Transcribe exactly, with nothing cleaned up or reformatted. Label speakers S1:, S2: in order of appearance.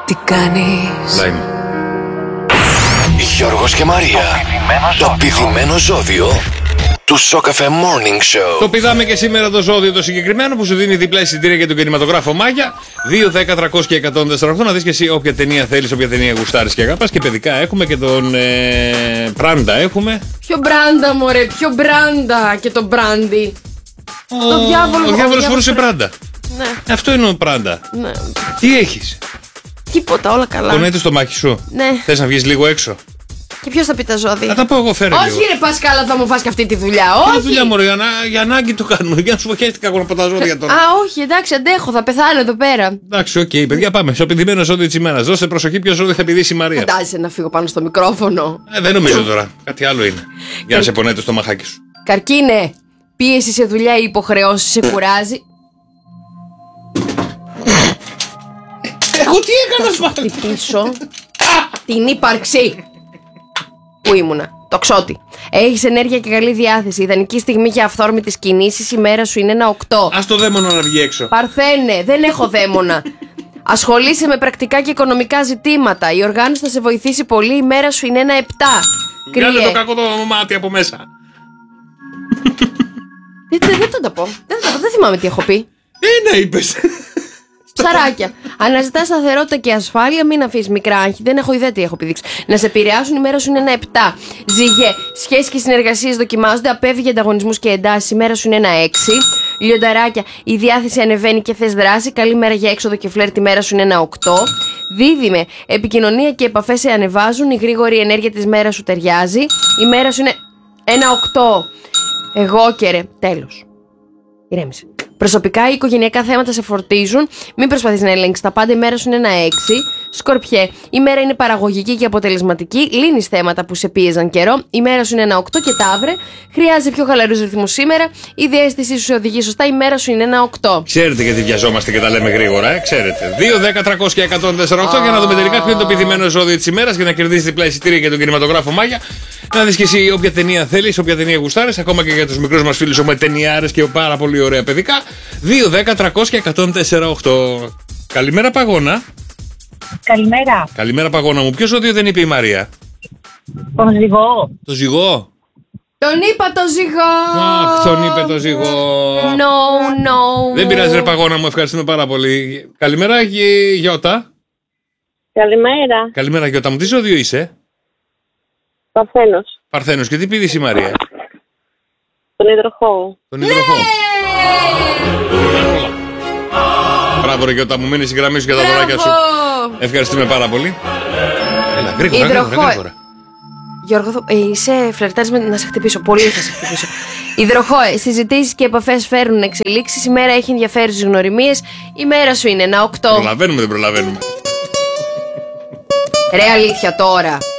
S1: Τι κάνεις?
S2: Λάιμ.
S3: Γιώργος και Μαρία. Το πηδημένο ζώδιο του Σοκαφέ Morning Show.
S2: Το πηδάμε και σήμερα το ζώδιο το συγκεκριμένο που σου δίνει διπλά εισιτήρια για τον κινηματογράφο Μάγια. δύο, δέκα, τριακόσια και εκατόν τέσσερα οκτώ. Να δεις και εσύ όποια ταινία θέλεις, όποια ταινία γουστάρεις και αγαπάς. Και παιδικά έχουμε και τον ε, Πράντα έχουμε.
S1: Ποιο Μπράντα, μωρέ, ποιο Μπράντα και το Μπράντι.
S2: Ο,
S1: Το διάβολο,
S2: ο διάβολος
S1: ο
S2: φορούσε
S1: διάβολος...
S2: Πράντα.
S1: Ναι.
S2: Αυτό είναι ο Πράντα.
S1: Ναι.
S2: Τι έχεις?
S1: Τίποτα, όλα καλά.
S2: Τον έτω στο μάχη σου.
S1: Ναι.
S2: Θες να βγεις λίγο έξω?
S1: Και ποιος θα πει τα ζώδια?
S2: Θα τα πω εγώ, φέρε
S1: Όχι
S2: λίγο.
S1: ρε Πασκάλα, θα μου φας και αυτή τη δουλειά.
S2: Τι
S1: Όχι.
S2: δουλειά μωρέ, για, να, για ανάγκη το κάνουμε. Για να σου βοηθήσει από τα ζώδια τώρα.
S1: Α, όχι, εντάξει, αντέχω, θα πεθάνω εδώ πέρα.
S2: Εντάξει, οκ, okay, παιδιά, πάμε. Στο πηδημένο ζώδιο της ημέρας. Δώστε προσοχή, ποιο ζώδιο θα πηδήσει η Μαρία.
S1: Φαντάζεσαι να φύγω πάνω στο μικρόφωνο.
S2: Ε, δεν νομίζω τώρα. Κάτι άλλο είναι. Για να σε πονέτω στο μαχάκι σου.
S1: Καρκίνε, πίεση σε δουλειά ή υποχρεώσεις σε κουράζει.
S2: Εγώ τι έκανα πάλι?
S1: Χτυπήσω την ύπαρξη. Πού ήμουνα? Το ξότι. Έχεις ενέργεια και καλή διάθεση. Ιδανική στιγμή για αυθόρμητες κινήσεις. Η μέρα σου είναι ένα οκτώ.
S2: Ας το δαίμονα να βγει έξω.
S1: Παρθένε, δεν έχω δαίμονα. Ασχολείσαι με πρακτικά και οικονομικά ζητήματα. Η οργάνωση θα σε βοηθήσει πολύ. Η μέρα σου είναι ένα επτά.
S2: Κάνε το κακό το μάτι από μέσα.
S1: Δεν, δεν, δεν θα τα πω. Δεν, θα, δεν θυμάμαι τι έχω πει.
S2: Ένα είπες.
S1: Ψαράκια. Αναζητά σταθερότητα και ασφάλεια, μην αφήσει μικρά άγχη. Δεν έχω ιδέα τι έχω επιδείξει. Να σε επηρεάσουν, η μέρα σου είναι ένα επτά. Ζυγέ. Σχέσεις και συνεργασίες δοκιμάζονται. Απέφυγε ανταγωνισμούς και εντάσεις. Η μέρα σου είναι ένα έξι. Λιονταράκια. Η διάθεση ανεβαίνει και θες δράση. Καλή μέρα για έξοδο και φλερτ. Η μέρα σου είναι ένα οκτώ. Δίδυμε. Επικοινωνία και επαφές σε ανεβάζουν. Η γρήγορη ενέργεια της μέρας σου ταιριάζει. Η μέρα σου είναι ένα οκτώ. Εγώ και ρε. Τέλος. Ηρέμησε. Προσωπικά ή οικογενειακά θέματα σε φορτίζουν. Μην προσπαθείς να ελέγξεις τα πάντα. Η μέρα σου είναι ένα έξι. Σκορπιέ. Η μέρα είναι παραγωγική και αποτελεσματική. Λύνεις θέματα που σε πίεζαν καιρό. Η μέρα σου είναι ένα οκτώ. Και ταύρε. Χρειάζεται πιο χαλαρούς ρυθμούς σήμερα. Η διαίσθησή σου σε οδηγεί σωστά. Η μέρα σου είναι ένα οκτώ.
S2: Ξέρετε γιατί βιαζόμαστε και τα λέμε γρήγορα, ε? Ξέρετε. δύο, δέκα, τριακόσια και εκατόν τέσσερα οκτώ. Για να δούμε τελικά ποιο είναι το πηδημένο ζώδιο της ημέρας. Για να κερδίσεις διπλά εισιτήρια για τον κινηματογράφο Μάγια. Να δεις και εσύ όποια ταινία θέλεις, όποια ταινία γουστάρεις. Ακόμα και για τους μικρούς μας φίλους έχουμε ταινιάρες και πάρα πολύ ωραία παιδικά. δύο, δέκα, τριακόσια και εκατόν τέσσερα οκτώ. Καλημέρα Παγώνα.
S4: Καλημέρα.
S2: Καλημέρα Παγώνα μου. Ποιο ζώδιο δεν είπε η Μαρία?
S4: Τον ζυγό.
S2: Το ζυγό.
S1: Τον είπα το ζυγό.
S2: Αχ, τον είπε το ζυγό.
S1: No, no.
S2: Δεν πειράζει ρε Παγώνα μου, ευχαριστούμε πάρα πολύ. Καλημέρα Γι- Γιώτα.
S4: Καλημέρα.
S2: Καλημέρα Γιώτα μου. Τι ζώδιο είσαι?
S4: Παρθένος.
S2: Παρθένος. Και τι πήδησε η Μαρία?
S4: Τον υδροχόο.
S2: Τον υδροχό. Μπράβο ρε Γιώτα μου, μείνεις στη γραμμή σου για τα δωράκια σου. Ευχαριστούμε πάρα πολύ. Έλα, γρήγορα,
S1: Υδροχό.
S2: γρήγορα, γρήγορα.
S1: Γιώργο, ε, είσαι φλερτάρης με να σε χτυπήσω. Πολύ θα σε χτυπήσω. Υδροχόε, συζητήσεις και επαφές φέρνουν εξελίξεις. Η μέρα έχει ενδιαφέρουσες γνωριμίες. Η μέρα σου είναι ένα οκτώ.
S2: Προλαβαίνουμε, δεν προλαβαίνουμε.
S1: Ρε αλήθεια τώρα.